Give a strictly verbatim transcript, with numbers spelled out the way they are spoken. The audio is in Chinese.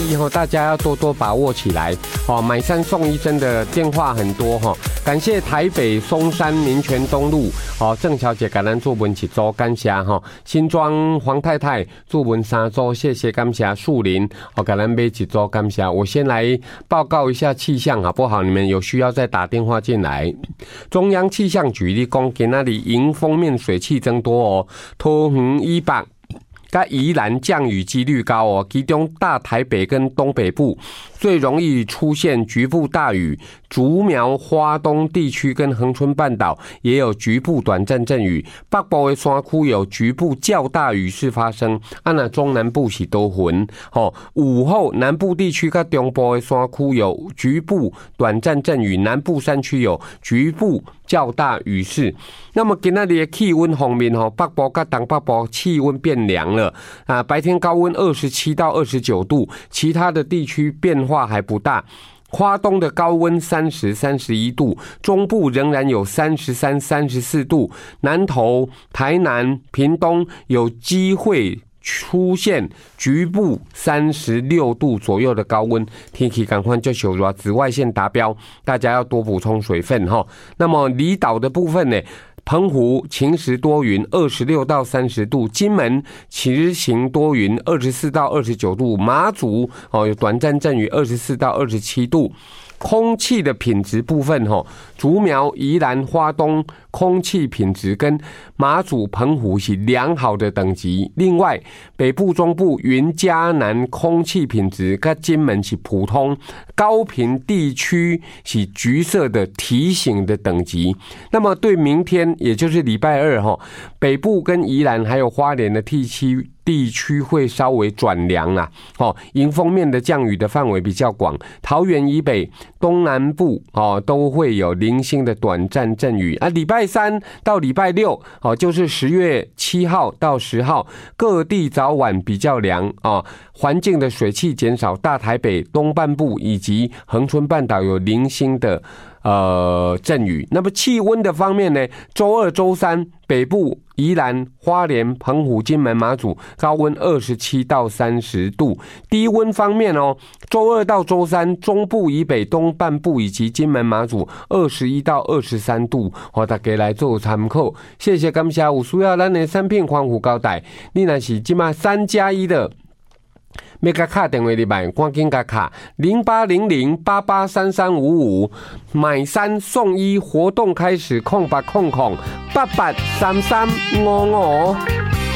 一哈，大家要多多把握起来哦。买三送一真的电话很多哈，感谢台北松山民权东路哦，郑小姐给咱做文一周，感谢哈。新庄黄太太做文三周，谢谢感谢树林哦，给咱买一周，感谢。我先来报告一下气象好不好？你们有需要再打电话进来。中央气象局你讲，今仔日迎风面水汽增多哦，桃园以北跟宜兰降雨几率高哦，其中大台北跟东北部最容易出现局部大雨，竹苗、花东地区跟恒春半岛也有局部短暂阵雨，北部的山区有局部较大雨势发生，啊那中南部是多云哦。午后南部地区跟中部的山区有局部短暂阵雨，南部山区有局部较大雨势。那么今天的气温方面哦，北部跟东北部气温变凉了啊，白天高温二十七到二十九度，其他的地区变化还不大。花东的高温三十、三十一度，中部仍然有三十三、三十四度，南投、台南、屏东有机会出现局部三十六度左右的高温，天气赶快就修热，紫外线达标，大家要多补充水分哈。那么离岛的部分呢？澎湖晴时多云，二十六到三十度；金门晴晴多云，二十四到二十九度；马祖哦有短暂阵雨，二十四到二十七度。空气的品质部分哈，竹苗、宜兰、花东空气品质跟马祖、澎湖是良好的等级。另外，北部、中部、云嘉南空气品质跟金门是普通，高屏地区是橘色的提醒的等级。那么对明天，也就是礼拜二哈，北部跟宜兰还有花莲的地区。地区会稍微转凉啦，哦，迎风面的降雨的范围比较广，桃园以北、东南部哦都会有零星的短暂阵雨啊。礼拜三到礼拜六哦，就是十月七号到十号，各地早晚比较凉哦，环境的水汽减少，大台北东半部以及恒春半岛有零星的。呃，阵雨。那么气温的方面呢？周二、周三，北部、宜兰、花莲、澎湖、金门、马祖高温二十七到三十度。低温方面哦，周二到周三，中部以北、东半部以及金门、马祖二十一到二十三度，和大家来做参考。谢谢，感谢有需要咱的产品防护胶带，你若是今麦三加一的。要甲卡电话入来，赶紧甲卡零八零零八八三三五五，买三送一活动开始，空八空空八八三三五五。